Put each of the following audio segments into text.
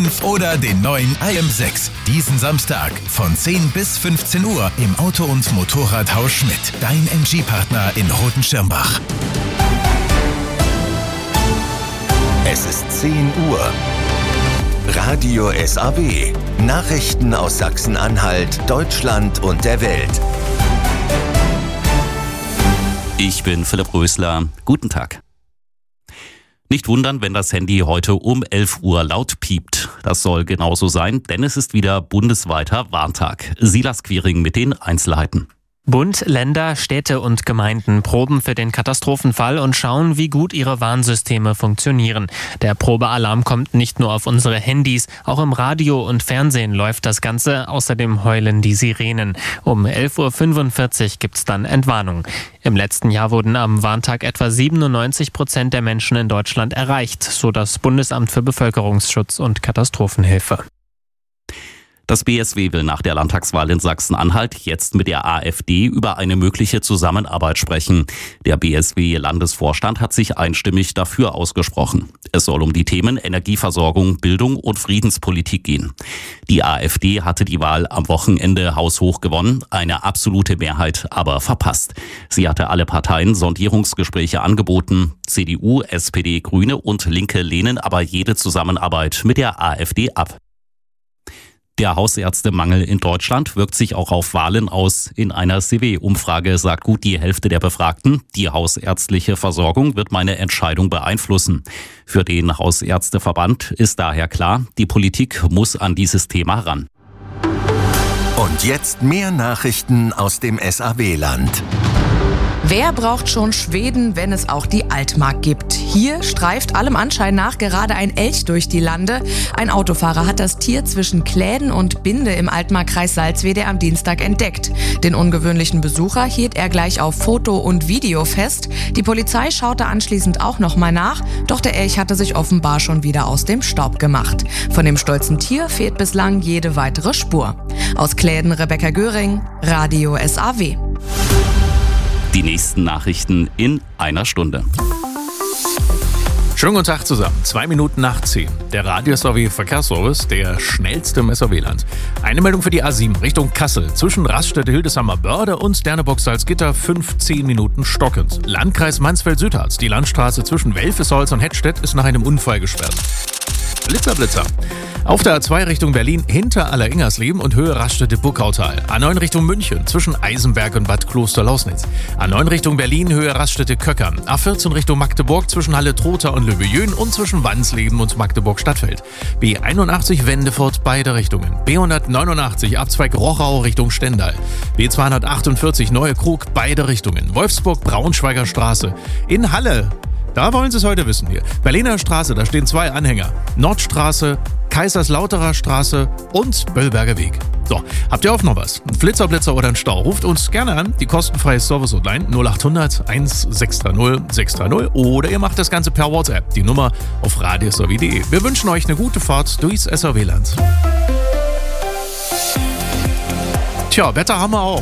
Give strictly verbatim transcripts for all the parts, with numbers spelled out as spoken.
fünf oder den neuen I M sechs. Diesen Samstag von zehn bis fünfzehn Uhr im Auto- und Motorradhaus Schmidt. Dein M G-Partner in Rotenschirmbach. Es ist zehn Uhr. Radio S A W. Nachrichten aus Sachsen-Anhalt, Deutschland und der Welt. Ich bin Philipp Rösler. Guten Tag. Nicht wundern, wenn das Handy heute um elf Uhr laut piept. Das soll genauso sein, denn es ist wieder bundesweiter Warntag. Silas Quiring mit den Einzelheiten. Bund, Länder, Städte und Gemeinden proben für den Katastrophenfall und schauen, wie gut ihre Warnsysteme funktionieren. Der Probealarm kommt nicht nur auf unsere Handys, auch im Radio und Fernsehen läuft das Ganze. Außerdem heulen die Sirenen. Um elf Uhr fünfundvierzig gibt's dann Entwarnung. Im letzten Jahr wurden am Warntag etwa siebenundneunzig Prozent der Menschen in Deutschland erreicht, so das Bundesamt für Bevölkerungsschutz und Katastrophenhilfe. Das B S W will nach der Landtagswahl in Sachsen-Anhalt jetzt mit der AfD über eine mögliche Zusammenarbeit sprechen. Der B S W-Landesvorstand hat sich einstimmig dafür ausgesprochen. Es soll um die Themen Energieversorgung, Bildung und Friedenspolitik gehen. Die AfD hatte die Wahl am Wochenende haushoch gewonnen, eine absolute Mehrheit aber verpasst. Sie hatte alle Parteien Sondierungsgespräche angeboten. C D U, S P D, Grüne und Linke lehnen aber jede Zusammenarbeit mit der AfD ab. Der Hausärztemangel in Deutschland wirkt sich auch auf Wahlen aus. In einer C W-Umfrage sagt gut die Hälfte der Befragten, die hausärztliche Versorgung wird meine Entscheidung beeinflussen. Für den Hausärzteverband ist daher klar, die Politik muss an dieses Thema ran. Und jetzt mehr Nachrichten aus dem S A W-Land. Wer braucht schon Schweden, wenn es auch die Altmark gibt? Hier streift allem Anschein nach gerade ein Elch durch die Lande. Ein Autofahrer hat das Tier zwischen Kläden und Binde im Altmarkkreis Salzwedel am Dienstag entdeckt. Den ungewöhnlichen Besucher hielt er gleich auf Foto und Video fest. Die Polizei schaute anschließend auch noch mal nach, doch der Elch hatte sich offenbar schon wieder aus dem Staub gemacht. Von dem stolzen Tier fehlt bislang jede weitere Spur. Aus Kläden Rebecca Göring, Radio S A W. Die nächsten Nachrichten in einer Stunde. Schönen guten Tag zusammen. Zwei Minuten nach zehn. Der Radio S A W Verkehrsservice, der schnellste im S A W-Land. Eine Meldung für die A sieben Richtung Kassel. Zwischen Raststätte Hildesheimer Börde und Dernebock Salzgitter fünfzehn Minuten stockend. Landkreis Mansfeld-Südharz. Die Landstraße zwischen Welfesholz und Hettstedt ist nach einem Unfall gesperrt. Blitzer, Blitzer. Auf der A zwei Richtung Berlin hinter Alleringersleben und Höhe Raststätte Buckautal. A neun Richtung München zwischen Eisenberg und Bad Kloster-Lausnitz. A neun Richtung Berlin Höhe Raststätte Köckern. A vierzehn Richtung Magdeburg zwischen Halle Trotha und Löbejön und zwischen Wansleben und Magdeburg-Stadtfeld. B einundachtzig Wendefurt beide Richtungen. B hundertneunundachtzig Abzweig Rochau Richtung Stendal. B zweihundertachtundvierzig Neue Krug beide Richtungen. Wolfsburg-Braunschweiger Straße. In Halle. Da wollen Sie es heute wissen hier. Berliner Straße, da stehen zwei Anhänger. Nordstraße, Kaiserslauterer Straße und Böllberger Weg. So, habt ihr auch noch was? Ein Flitzer, Blitzer oder ein Stau? Ruft uns gerne an, die kostenfreie Service-Hotline null achthundert eintausendsechshundertzig sechshundertzig oder ihr macht das Ganze per WhatsApp. Die Nummer auf radio s a w punkt d e. Wir wünschen euch eine gute Fahrt durchs S A W-Land. Tja, Wetter haben wir auch.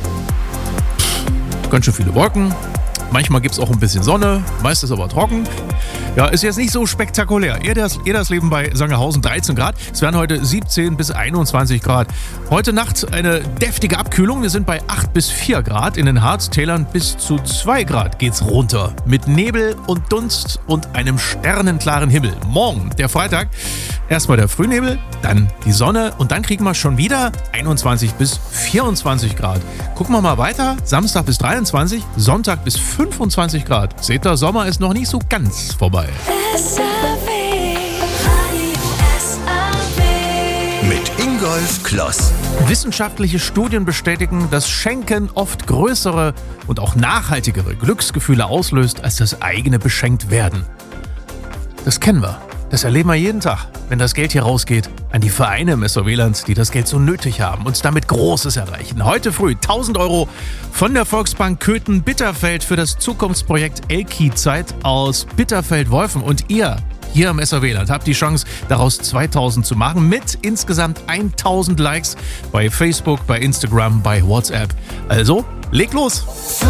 Ganz schön viele Wolken. Manchmal gibt es auch ein bisschen Sonne, meist ist aber trocken. Ja, ist jetzt nicht so spektakulär. Eher das, eher das Leben bei Sangerhausen, dreizehn Grad. Es werden heute siebzehn bis einundzwanzig Grad. Heute Nacht eine deftige Abkühlung. Wir sind bei acht bis vier Grad. In den Harztälern bis zu zwei Grad geht's runter. Mit Nebel und Dunst und einem sternenklaren Himmel. Morgen, der Freitag, erstmal der Frühnebel, dann die Sonne und dann kriegen wir schon wieder einundzwanzig bis vierundzwanzig Grad. Gucken wir mal weiter. Samstag bis dreiundzwanzig, Sonntag bis fünfundzwanzig Grad. Seht ihr, Sommer ist noch nicht so ganz vorbei. S A W, Radio S A W. Mit Ingolf Kloss. Wissenschaftliche Studien bestätigen, dass Schenken oft größere und auch nachhaltigere Glücksgefühle auslöst, als das eigene Beschenktwerden. Das kennen wir. Das erleben wir jeden Tag, wenn das Geld hier rausgeht an die Vereine im S A W-Land, die das Geld so nötig haben und damit Großes erreichen. Heute früh tausend Euro von der Volksbank Köthen-Bitterfeld für das Zukunftsprojekt Elki-Zeit aus Bitterfeld-Wolfen. Und ihr hier im S A W-Land habt die Chance, daraus zweitausend zu machen mit insgesamt tausend Likes bei Facebook, bei Instagram, bei WhatsApp. Also, leg los!